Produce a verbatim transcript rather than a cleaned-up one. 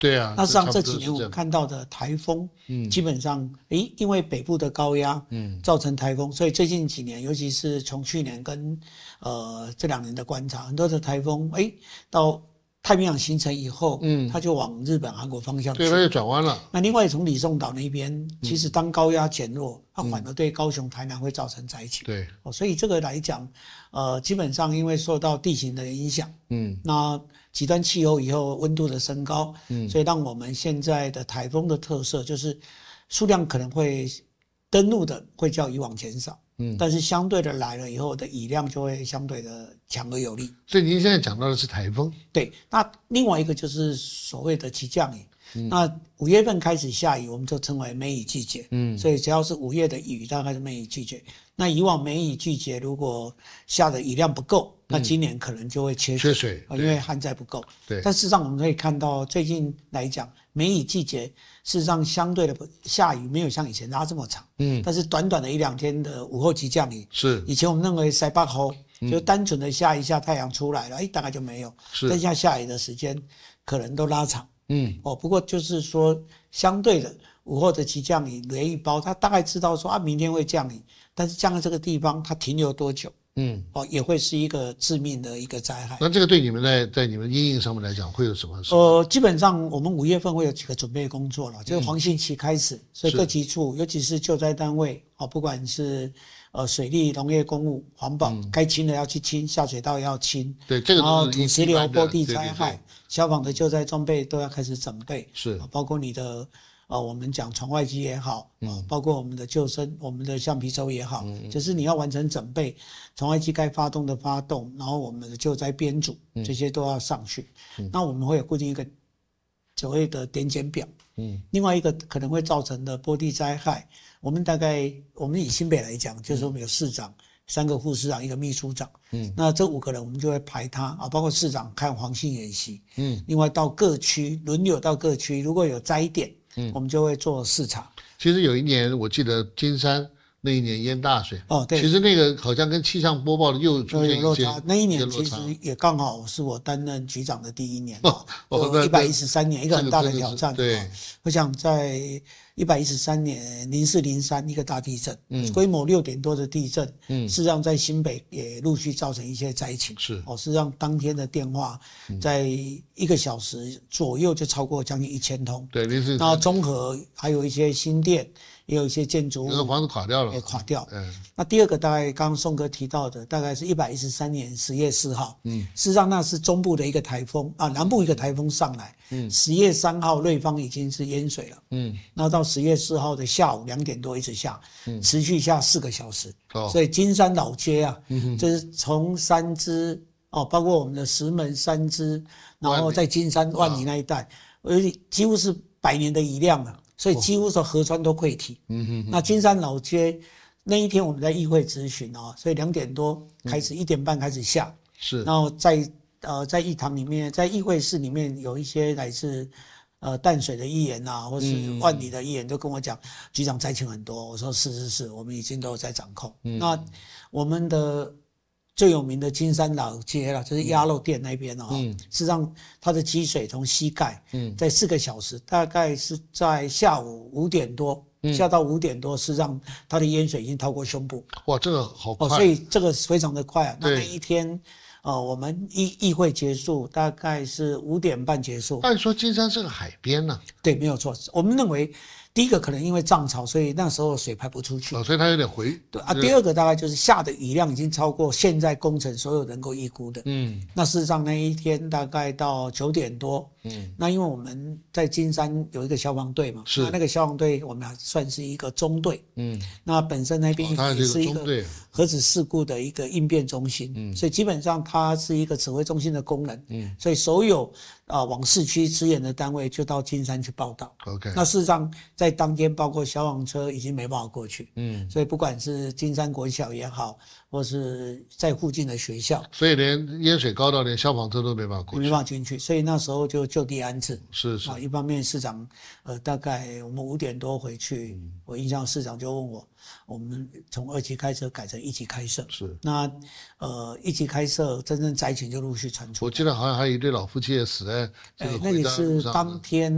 对啊， 那实际上这几年我们看到的台风，嗯，基本上，诶，因为北部的高压，嗯，造成台风，所以最近几年，尤其是从去年跟呃这两年的观察，很多的台风，诶，到太平洋形成以后，嗯，它就往日本、韩国方向去， 对，它就转弯了。 那另外从李宋岛那边，其实当高压减弱，它反而对高雄、台南会造成灾情。 对， 哦，所以这个来讲，呃，基本上因为受到地形的影响，嗯，那极端气候以后温度的升高，嗯，所以让我们现在的台风的特色就是数量可能会登陆的会较以往减少。嗯，但是相对的来了以后的雨量就会相对的强而有力。 所以您现在讲到的是台风， 对。那另外一个就是所谓的急降雨。嗯、那五月份开始下雨，我们就称为梅雨季节。嗯，所以只要是五月的雨，大概是梅雨季节。那以往梅雨季节如果下的雨量不够，那今年可能就会缺水， 缺水， 因为旱灾不够。 对。 但事实上我们可以看到，最近来讲，梅雨季节事实上相对的下雨没有像以前拉这么长。嗯。但是短短的一两天的午后急降雨， 是以前我们认为塞巴后就单纯的下一下太阳出来了，哎、嗯，大概就没有。是。但下下雨的时间可能都拉长。嗯。哦，不过就是说，相对的午后的急降雨，雷雨包，他大概知道说啊，明天会降雨，但是降在这个地方，它停留多久？嗯，哦，也会是一个致命的一个灾害。 那这个对你们在在你们因应上面来讲，会有什么？ 呃，基本上我们五月份会有几个准备工作了，就是黄汛期开始，嗯、所以各级处，尤其是救灾单位，哦，不管是呃水利、农业、公务、环保，该、嗯、清的要去清，下水道要清。 对，这个然后土石流、坡地灾害，消防的救灾装备都要开始准备。是，包括你的。呃，我们讲船外机也好，嗯，包括我们的救生、我们的橡皮舟也好，嗯，就是你要完成准备，船外机该发动的发动，然后我们的救灾编组，嗯，这些都要上去。嗯，那我们会有固定一个所谓的点检表，嗯，另外一个可能会造成的坡地灾害，我们大概我们以新北来讲，就是我们有市长、三个副市长、一个秘书长，嗯，那这五个人我们就会排他啊，包括市长看黄汛演习，嗯，另外到各区轮流到各区，如果有灾点。嗯，我们就会做视察。 其实有一年，我记得金山那一年淹大水。 哦，对。 其实那个好像跟气象播报的又出现一些那一年其实也刚好是我担任局长的第一年。哦，哦，一百一十三年，一个很大的挑战。 对。我想在一百一十三年零四零三一个大地震，嗯，规模六点多的地震，嗯，事实上在新北也陆续造成一些灾情。是。哦，事实上当天的电话在一个小时左右就超过将近一千通。 对，零四。 那综合还有一些新店，也有一些建筑物， 有个房子垮掉了， 也垮掉。嗯。那第二个大概刚刚宋哥提到的，大概是一百一十三年十月四号，嗯，事实上那是中部的一个台风啊，南部一个台风上来，嗯，十月三号瑞芳已经是淹水了，嗯，然后到十月四号的下午两点多一直下，嗯，持续下四个小时，哦，所以金山老街啊，嗯，就是从三芝哦，包括我们的石门、三芝，然后在金山万里那一带，而且几乎是百年的雨量了。所以几乎是河川都溃堤。嗯哼哼。那金山老街那一天我们在议会咨询啊，所以两点多开始，一、嗯、点半开始下。是。然后在呃在议堂里面，在议会室里面有一些来自呃淡水的议员啊，或是万里的议员都跟我讲，嗯、局长灾情很多。我说是是是，我们已经都有在掌控。嗯。那我们的最有名的金山老街啦，就是鸭肉店那边哦，嗯，事实上它的积水从膝盖，嗯，在四个小时，大概是在下午五点多，嗯，下到五点多，事实上它的淹水已经超过胸部。 哇，这个好快， 哦，所以这个非常的快啊。那那一天，呃，我们议议会结束大概是五点半结束。 按说金山是个海边呢、啊？ 对，没有错。我们认为。第一个可能因为涨潮，所以那时候水排不出去， 哦，所以它有点回。 对啊，第二个大概就是下的雨量已经超过现在工程所有能够预估的。嗯，那事实上那一天大概到九点多，嗯，那因为我们在金山有一个消防队嘛，是那那个消防队我们还算是一个中队，嗯，那本身那边也是一个核子事故的一个应变中心，嗯，所以基本上它是一个指挥中心的功能，嗯，所以所有啊、呃、往市区支援的单位就到金山去报道。OK， 那事实上。在当天，包括消防车已经没办法过去，嗯，所以不管是金山国小也好，或是在附近的学校， 所以连淹水高到连消防车都没办法过去， 没办法进去，所以那时候就就地安置。 是是啊，一方面市长，呃，大概我们五点多回去，嗯、我印象市长就问我，我们从二级开设改成一级开设，是那呃一级开设，真正灾情就陆续传出。 我记得好像还有一对老夫妻也死在这个回家路上， 那里是当天。